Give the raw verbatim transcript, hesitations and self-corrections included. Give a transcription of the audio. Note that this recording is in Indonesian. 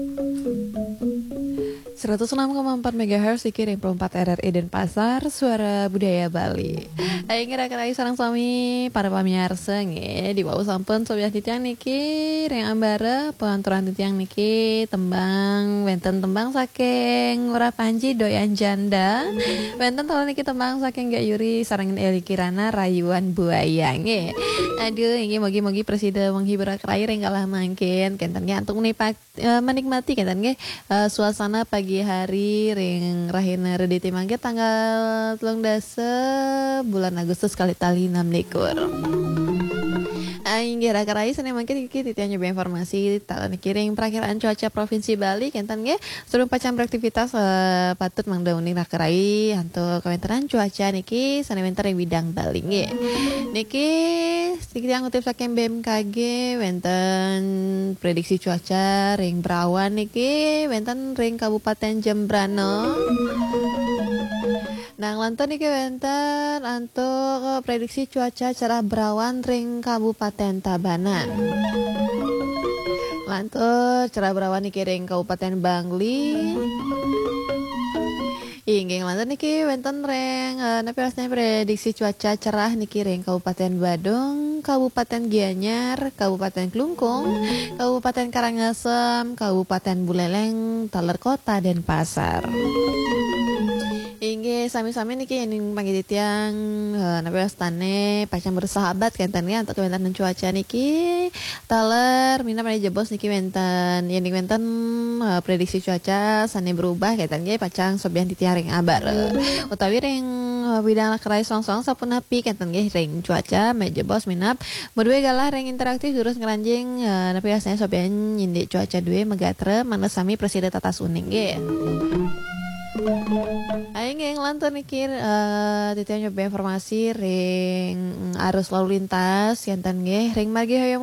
seratus enam koma empat megahertz dikirim empat R R I Denpasar, suara budaya Bali. Ayo kira-kira sarang suami para pamirsa nge di bawah sampun sobiah titiang niki reng ambara penganturan titiang niki tembang wenten tembang saking Ora Panji doyan janda. Wenten tolong niki tembang saking Gak Yuri sarangin Eli Kirana rayuan buaya nge. Aduh ini mogi-mogi presiden menghibur kerai reng kalah mangkin kentennya untuk nipak uh, menikmati kentennya uh, suasana pagi hari ring rahina rediti mangke tanggal telung dasa bulan Agustus kali tali enam likur. Aing kira karai sana mangke iki titian nyoba informasi talan kiring perakiraan cuaca provinsi Bali kentan ge sebelum pacang beraktivitas uh, patut mangdauni karai hantu komenteran cuaca niki sana winter yang bidang Bali ge. Niki sedikit yang ngutip saking B M K G wenten prediksi cuaca ring berawan niki wenten ring Kabupaten Jembrana. Nah, lanton niki wenten untuk prediksi cuaca cerah berawan ring Kabupaten Tabanan. Lantur cerah berawan niki ring Kabupaten Bangli. Inggih lanton niki wenten ring uh, nepi asna prediksi cuaca cerah niki ring Kabupaten Badung, Kabupaten Gianyar, Kabupaten Klungkung, Kabupaten Karangasem, Kabupaten Buleleng, Taler Kota, Denpasar. Inggih sami-sami niki yang panggil tiang uh, nabi astane pacang bersahabat kentennya untuk kewentan cuaca niki taler mina pada jebos niki wenten yang wenten uh, prediksi cuaca sane berubah kentennya pacang sobian ditiaring abar uh, utawi ring uh, bidang kerai song-song sapun api kentennya ring cuaca me jebos minap berdua galah ring interaktif terus ngeranjing uh, nabi astane sobian nyindik cuaca dua megatre mana sami presiden tatas uning ge. Aing yang lantur nikir uh, titian nyoba informasi ring arus lalu lintas yantan ge ring margi hoyong